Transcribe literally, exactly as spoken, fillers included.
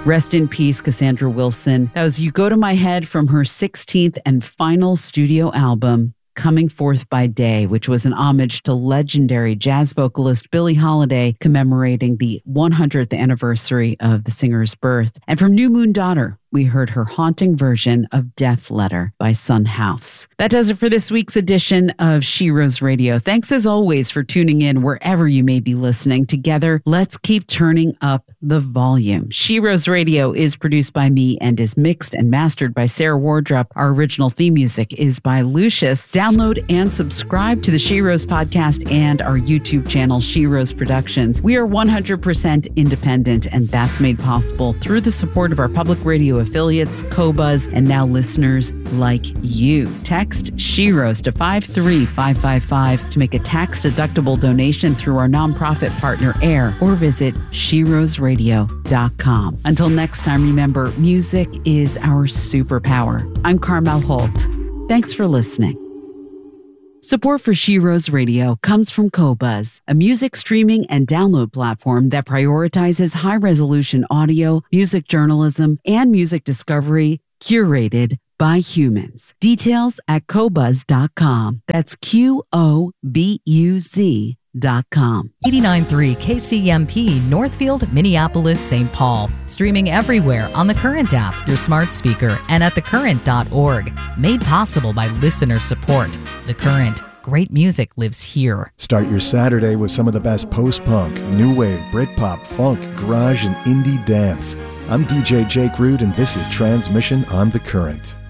Rest in peace, Cassandra Wilson. That was You Go to My Head from her sixteenth and final studio album, Coming Forth by Day, which was an homage to legendary jazz vocalist Billie Holiday, commemorating the one hundredth anniversary of the singer's birth. And from New Moon Daughter, we heard her haunting version of Death Letter by Son House. That does it for this week's edition of She Rose Radio. Thanks as always for tuning in wherever you may be listening. Together, let's keep turning up the volume. She Rose Radio is produced by me and is mixed and mastered by Sarah Wardrop. Our original theme music is by Lucius. Download and subscribe to the She Rose podcast and our YouTube channel, She Rose Productions. We are one hundred percent independent, and that's made possible through the support of our public radio affiliates, Qobuz, and now listeners like you. Text She Rose to five three five five five to make a tax-deductible donation through our nonprofit partner AIR, or visit she rose radio dot com. Until next time, remember, music is our superpower. I'm Carmel Holt. Thanks for listening. Support for She Rose Radio comes from Qobuz, a music streaming and download platform that prioritizes high-resolution audio, music journalism, and music discovery curated by humans. Details at qobuz dot com. That's Q O B U Z dot com. eighty-nine point three K C M P, Northfield, Minneapolis, Saint Paul. Streaming everywhere on the Current app, your smart speaker, and at the current dot org. Made possible by listener support. The Current. Great music lives here. Start your Saturday with some of the best post-punk, new wave, Britpop, funk, garage, and indie dance. I'm D J Jake Root, and this is Transmission on the Current.